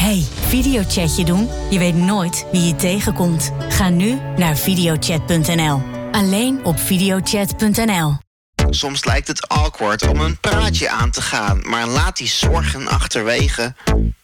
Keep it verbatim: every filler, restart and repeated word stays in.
Hey, videochatje doen? Je weet nooit wie je tegenkomt. Ga nu naar videochat punt n l. Alleen op videochat punt n l. Soms lijkt het awkward om een praatje aan te gaan, maar laat die zorgen achterwege.